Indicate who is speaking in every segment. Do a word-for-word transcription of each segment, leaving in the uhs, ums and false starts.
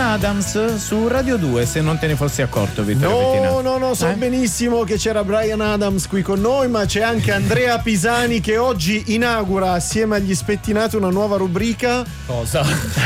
Speaker 1: Adams su Radio due, se non te ne fossi accorto, Vittorio
Speaker 2: No,
Speaker 1: Pettinati.
Speaker 2: no, no, so
Speaker 1: Eh?
Speaker 2: benissimo che c'era Bryan Adams qui con noi, ma c'è anche Andrea Pisani che oggi inaugura assieme agli Spettinati una nuova rubrica.
Speaker 3: Cosa?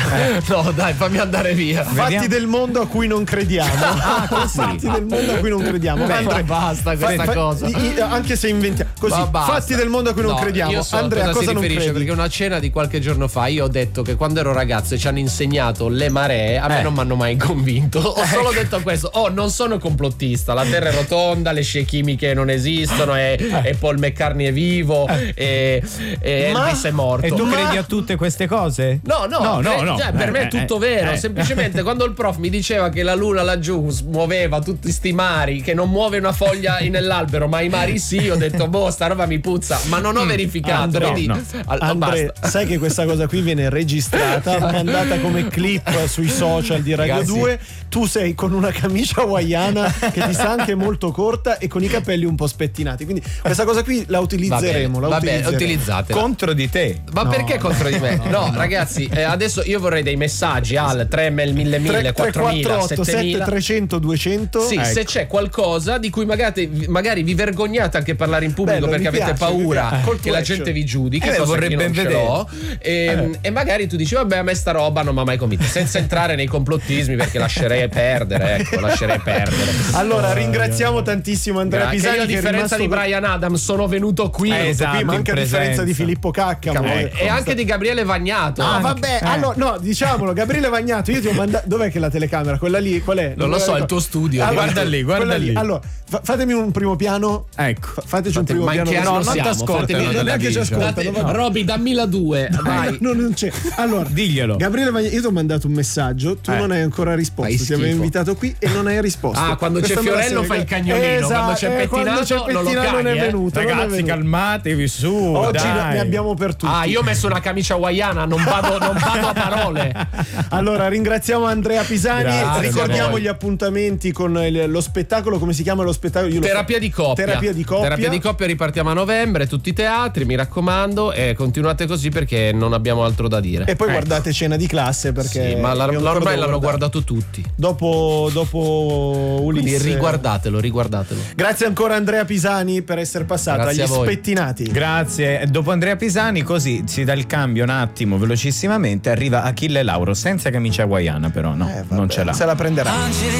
Speaker 3: No, dai, fammi andare via.
Speaker 2: Fatti
Speaker 1: Vediamo.
Speaker 2: del mondo a cui non crediamo.
Speaker 1: Ah, così.
Speaker 2: Fatti del mondo a cui non crediamo.
Speaker 3: Beh,
Speaker 2: Andrea,
Speaker 3: basta questa
Speaker 2: fa-
Speaker 3: cosa.
Speaker 2: i- i- anche se inventiamo così,
Speaker 3: Ma basta.
Speaker 2: fatti del mondo a cui non
Speaker 3: No,
Speaker 2: crediamo.
Speaker 3: Io so
Speaker 2: Andrea,
Speaker 3: cosa,
Speaker 2: cosa
Speaker 3: si
Speaker 2: non
Speaker 3: riferisce,
Speaker 2: credi?
Speaker 3: perché una cena di qualche giorno fa io ho detto che quando ero ragazzo e ci hanno insegnato le maree, a me
Speaker 1: Eh.
Speaker 3: non mi hanno mai convinto. Ho solo detto questo: oh, non sono complottista, la terra è rotonda, le scie chimiche non esistono, e, e Paul McCartney è vivo, e, e
Speaker 2: Ma-
Speaker 3: Elvis è morto.
Speaker 1: E tu
Speaker 2: Ma-
Speaker 1: credi a tutte queste cose?
Speaker 3: No, no,
Speaker 1: no, no,
Speaker 3: cre-
Speaker 1: no.
Speaker 3: cioè, per
Speaker 1: Eh,
Speaker 3: me è
Speaker 1: eh,
Speaker 3: tutto
Speaker 1: eh,
Speaker 3: vero.
Speaker 1: eh.
Speaker 3: Semplicemente quando il prof mi diceva che la luna laggiù muoveva tutti sti mari, che non muove una foglia nell'albero, ma i mari sì, ho detto, boh, sta roba mi puzza, ma non ho verificato.
Speaker 2: Andrea,
Speaker 3: quindi,
Speaker 1: no.
Speaker 3: al-
Speaker 2: Andre,
Speaker 3: basta.
Speaker 2: sai che questa cosa qui viene registrata, mandata come clip sui social di Radio
Speaker 3: Ragazzi.
Speaker 2: due. Tu sei con una camicia hawaiana che ti sta anche molto corta e con i capelli un po' spettinati. Quindi questa cosa qui la utilizzeremo.
Speaker 3: Va
Speaker 2: la
Speaker 3: bene,
Speaker 2: utilizzeremo.
Speaker 3: utilizzatela.
Speaker 1: Contro di te.
Speaker 3: Ma
Speaker 2: No,
Speaker 3: perché
Speaker 2: no,
Speaker 3: contro di me?
Speaker 2: no,
Speaker 3: No,
Speaker 2: no.
Speaker 3: ragazzi, eh, adesso io vorrei dei messaggi al tre mille, mille,
Speaker 2: tre
Speaker 3: quattromila,
Speaker 2: quattro otto sette
Speaker 3: settemila.
Speaker 2: trecento duecento.
Speaker 3: Sì,
Speaker 2: Ecco.
Speaker 3: se c'è qualcosa di cui magari, magari vi vergognate anche parlare in pubblico,
Speaker 2: Bello,
Speaker 3: perché
Speaker 2: mi
Speaker 3: avete
Speaker 2: piace, mi
Speaker 3: paura
Speaker 2: piace. Call to
Speaker 3: che la
Speaker 2: action.
Speaker 3: gente vi giudichi,
Speaker 1: Eh,
Speaker 3: cosa
Speaker 1: vorrei
Speaker 3: che non
Speaker 1: ben
Speaker 3: ce
Speaker 1: vedere.
Speaker 3: l'ho. E, e magari tu dici, vabbè, a me sta roba non mi ha mai convinto, senza entrare nei complottismi, perché lascerei perdere, ecco, lascerei perdere.
Speaker 2: Allora ringraziamo tantissimo Andrea
Speaker 3: Che
Speaker 2: Pisani
Speaker 3: io, a
Speaker 2: che è
Speaker 3: differenza
Speaker 2: rimasto
Speaker 3: di Brian Adams, sono venuto qui.
Speaker 1: Eh,
Speaker 2: qui,
Speaker 1: esatto,
Speaker 2: ma
Speaker 1: in
Speaker 2: anche a differenza
Speaker 1: presenza.
Speaker 2: di Filippo Caccamo.
Speaker 3: Eh,
Speaker 2: ecco.
Speaker 3: e anche di Gabriele Vagnato.
Speaker 2: Ah,
Speaker 3: Anche.
Speaker 2: vabbè,
Speaker 1: Eh.
Speaker 2: allora no, diciamolo, Gabriele Vagnato, io ti ho mandato. Dov'è che la telecamera? Quella lì, qual è?
Speaker 3: Non lo
Speaker 2: me la
Speaker 3: so,
Speaker 2: ricordo.
Speaker 3: il tuo studio.
Speaker 2: Ah,
Speaker 1: guarda lì, guarda
Speaker 2: quella
Speaker 1: lì.
Speaker 2: Allora, fa- fatemi un primo piano.
Speaker 1: Ecco.
Speaker 2: Fa- Fateci un
Speaker 3: Fate-
Speaker 2: primo
Speaker 3: ma in
Speaker 2: piano.
Speaker 3: che
Speaker 2: così.
Speaker 3: anno
Speaker 1: non
Speaker 3: siamo?
Speaker 1: t'ascoltano
Speaker 3: Fatemi-
Speaker 1: dalla
Speaker 2: neanche ci
Speaker 1: vision.
Speaker 2: ascoltano.
Speaker 3: Date-
Speaker 2: vabbè.
Speaker 3: Roby, dammi la due. Vai.
Speaker 2: No, non c'è. Allora,
Speaker 1: Diglielo.
Speaker 2: Gabriele Vagnato, io ti ho mandato un messaggio, tu
Speaker 1: Eh.
Speaker 2: non hai ancora risposto.
Speaker 3: Fai
Speaker 2: Ti avevo
Speaker 3: schifo.
Speaker 2: invitato qui e non hai risposto.
Speaker 3: Ah, quando c'è
Speaker 2: Questa me la
Speaker 3: Fiorello
Speaker 2: segno.
Speaker 3: fa il cagnolino, quando c'è
Speaker 2: eh, quando
Speaker 3: Pettinato
Speaker 2: c'è
Speaker 3: non lo
Speaker 2: Pettinato non è
Speaker 3: cagni, eh.
Speaker 2: venuto. non è
Speaker 1: Ragazzi,
Speaker 2: venuto.
Speaker 1: calmatevi su.
Speaker 2: Oggi ne-
Speaker 1: dai.
Speaker 2: ne abbiamo per tutti.
Speaker 3: Ah, io ho messo una camicia hawaiana, non vado, non vado a parole.
Speaker 2: Allora ringraziamo Andrea Pisani.
Speaker 1: Grazie
Speaker 2: Ricordiamo
Speaker 3: a voi.
Speaker 2: gli appuntamenti con il- lo spettacolo. Come si chiama lo spettacolo? Io lo
Speaker 3: Terapia
Speaker 2: so.
Speaker 3: di coppia.
Speaker 2: Terapia di coppia.
Speaker 3: Terapia di coppia, ripartiamo a novembre, tutti i teatri, mi raccomando, e continuate così perché non abbiamo altro da dire.
Speaker 2: E poi
Speaker 1: Ecco.
Speaker 2: guardate Cena di classe perché
Speaker 3: Sì, ma la-
Speaker 2: io ancora
Speaker 3: ormai
Speaker 2: devo
Speaker 3: l'hanno
Speaker 2: guardare.
Speaker 3: guardato tutti.
Speaker 2: Dopo, dopo
Speaker 3: Quindi
Speaker 2: Ulisse.
Speaker 3: riguardatelo, riguardatelo.
Speaker 2: Grazie ancora Andrea Pisani per essere passato
Speaker 3: Grazie
Speaker 2: agli
Speaker 3: a voi.
Speaker 2: spettinati.
Speaker 1: Grazie. Dopo Andrea Pisani, così si dà il cambio un attimo, velocissimamente, arriva Achille Lauro, senza camicia hawaiana però, no,
Speaker 2: Eh, vabbè,
Speaker 1: non ce l'ha.
Speaker 2: Se la prenderà.